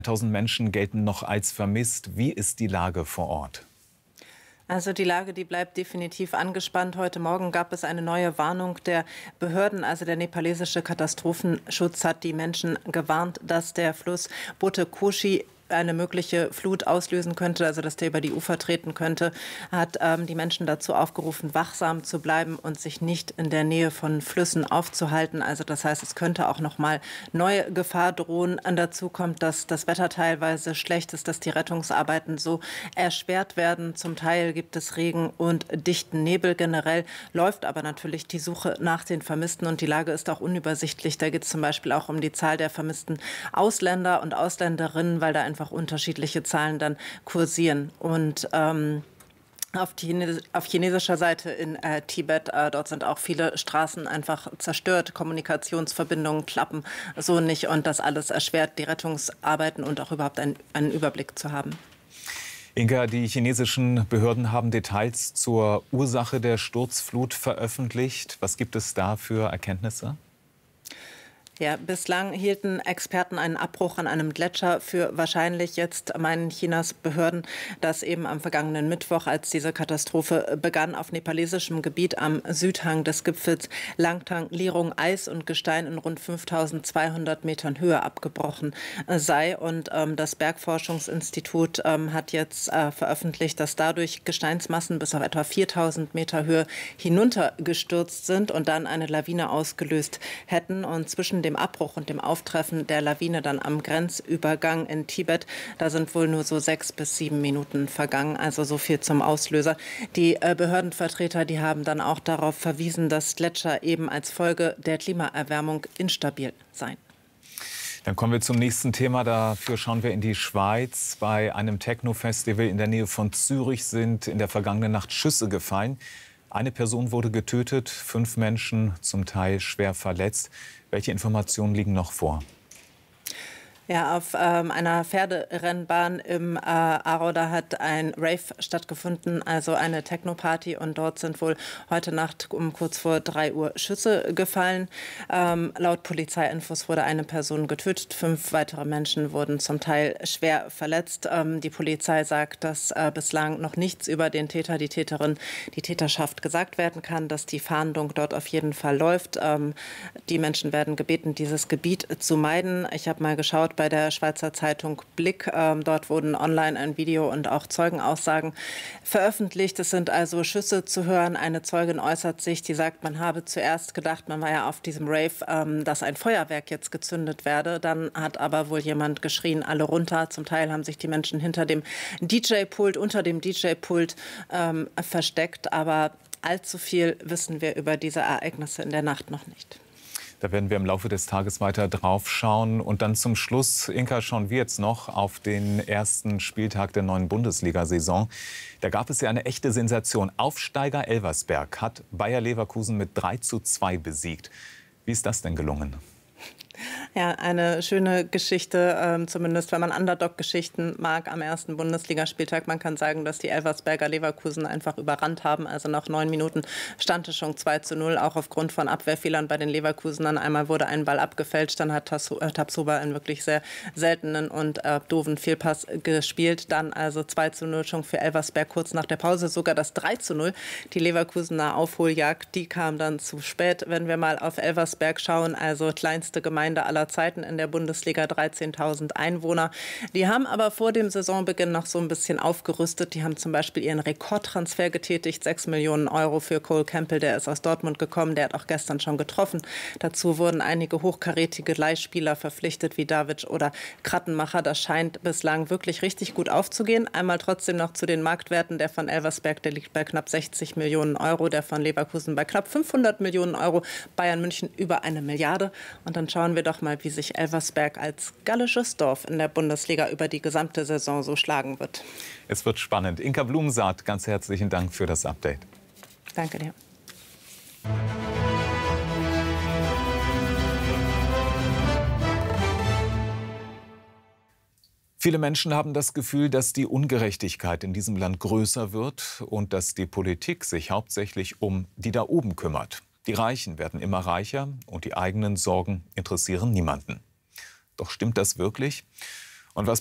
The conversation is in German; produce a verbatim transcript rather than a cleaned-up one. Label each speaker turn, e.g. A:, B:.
A: tausend Menschen gelten noch als vermisst. Wie ist die Lage vor Ort?
B: Also die Lage, die bleibt definitiv angespannt. Heute Morgen gab es eine neue Warnung der Behörden. Also der nepalesische Katastrophenschutz hat die Menschen gewarnt, dass der Fluss Bote-Koshi eine mögliche Flut auslösen könnte, also dass der über die Ufer treten könnte, hat ähm, die Menschen dazu aufgerufen, wachsam zu bleiben und sich nicht in der Nähe von Flüssen aufzuhalten. Also das heißt, es könnte auch noch mal neue Gefahr drohen. Und dazu kommt, dass das Wetter teilweise schlecht ist, dass die Rettungsarbeiten so erschwert werden. Zum Teil gibt es Regen und dichten Nebel. Generell läuft aber natürlich die Suche nach den Vermissten und die Lage ist auch unübersichtlich. Da geht es zum Beispiel auch um die Zahl der vermissten Ausländer und Ausländerinnen, weil da einfach unterschiedliche Zahlen dann kursieren. Und ähm, auf, Chines auf chinesischer Seite in äh, Tibet, äh, dort sind auch viele Straßen einfach zerstört, Kommunikationsverbindungen klappen so nicht und das alles erschwert die Rettungsarbeiten und auch überhaupt einen, einen Überblick zu haben.
A: Inga, die chinesischen Behörden haben Details zur Ursache der Sturzflut veröffentlicht. Was gibt es da für Erkenntnisse?
B: Ja, bislang hielten Experten einen Abbruch an einem Gletscher für wahrscheinlich. Jetzt meinen Chinas Behörden, dass eben am vergangenen Mittwoch, als diese Katastrophe begann, auf nepalesischem Gebiet am Südhang des Gipfels Langtang Lirung Eis und Gestein in rund fünftausendzweihundert Metern Höhe abgebrochen sei. Und ähm, das Bergforschungsinstitut ähm, hat jetzt äh, veröffentlicht, dass dadurch Gesteinsmassen bis auf etwa viertausend Meter Höhe hinuntergestürzt sind und dann eine Lawine ausgelöst hätten. Und zwischen dem Abbruch und dem Auftreffen der Lawine dann am Grenzübergang in Tibet, da sind wohl nur so sechs bis sieben Minuten vergangen, also so viel zum Auslöser. Die äh, Behördenvertreter, die haben dann auch darauf verwiesen, dass Gletscher eben als Folge der Klimaerwärmung instabil seien.
A: Dann kommen wir zum nächsten Thema. Dafür schauen wir in die Schweiz. Bei einem Techno-Festival in der Nähe von Zürich sind in der vergangenen Nacht Schüsse gefallen. Eine Person wurde getötet, fünf Menschen zum Teil schwer verletzt. Welche Informationen liegen noch vor?
B: Ja, auf ähm, einer Pferderennbahn im äh, Aarau, da hat ein Rave stattgefunden, also eine Techno-Party. Und dort sind wohl heute Nacht um kurz vor drei Uhr Schüsse gefallen. Ähm, laut Polizeiinfos wurde eine Person getötet. Fünf weitere Menschen wurden zum Teil schwer verletzt. Ähm, die Polizei sagt, dass äh, bislang noch nichts über den Täter, die Täterin, die Täterschaft gesagt werden kann, dass die Fahndung dort auf jeden Fall läuft. Ähm, die Menschen werden gebeten, dieses Gebiet zu meiden. Ich habe mal geschaut, bei der Schweizer Zeitung Blick. Ähm, dort wurden online ein Video und auch Zeugenaussagen veröffentlicht. Es sind also Schüsse zu hören. Eine Zeugin äußert sich, die sagt, man habe zuerst gedacht, man war ja auf diesem Rave, ähm, dass ein Feuerwerk jetzt gezündet werde. Dann hat aber wohl jemand geschrien, alle runter. Zum Teil haben sich die Menschen hinter dem D J-Pult, unter dem D J-Pult ähm, versteckt. Aber allzu viel wissen wir über diese Ereignisse in der Nacht noch nicht.
A: Da werden wir im Laufe des Tages weiter drauf schauen. Und dann zum Schluss, Inka, schauen wir jetzt noch auf den ersten Spieltag der neuen Bundesliga-Saison. Da gab es ja eine echte Sensation. Aufsteiger Elversberg hat Bayer Leverkusen mit drei zu zwei besiegt. Wie ist das denn gelungen?
B: Ja, eine schöne Geschichte, ähm, zumindest wenn man Underdog-Geschichten mag am ersten Bundesligaspieltag. Man kann sagen, dass die Elversberger Leverkusen einfach überrannt haben. Also nach neun Minuten stand es schon zwei zu null, auch aufgrund von Abwehrfehlern bei den Leverkusenern. Einmal wurde ein Ball abgefälscht, dann hat Tabsoba einen wirklich sehr seltenen und äh, doofen Fehlpass gespielt. Dann also zwei zu null schon für Elversberg kurz nach der Pause, sogar das drei zu null. Die Leverkusener Aufholjagd, die kam dann zu spät. Wenn wir mal auf Elversberg schauen, also kleinste Gemeinde aller Zeiten in der Bundesliga, dreizehntausend Einwohner. Die haben aber vor dem Saisonbeginn noch so ein bisschen aufgerüstet. Die haben zum Beispiel ihren Rekordtransfer getätigt, sechs Millionen Euro für Cole Campbell, der ist aus Dortmund gekommen, der hat auch gestern schon getroffen. Dazu wurden einige hochkarätige Leihspieler verpflichtet, wie Davic oder Krattenmacher. Das scheint bislang wirklich richtig gut aufzugehen. Einmal trotzdem noch zu den Marktwerten. Der von Elversberg, der liegt bei knapp sechzig Millionen Euro, der von Leverkusen bei knapp fünfhundert Millionen Euro, Bayern München über eine Milliarde. Und dann schauen wir doch mal, wie sich Elversberg als gallisches Dorf in der Bundesliga über die gesamte Saison so schlagen wird.
A: Es wird spannend. Inka Blumensaat, ganz herzlichen Dank für das Update.
B: Danke dir.
A: Viele Menschen haben das Gefühl, dass die Ungerechtigkeit in diesem Land größer wird und dass die Politik sich hauptsächlich um die da oben kümmert. Die Reichen werden immer reicher und die eigenen Sorgen interessieren niemanden. Doch stimmt das wirklich?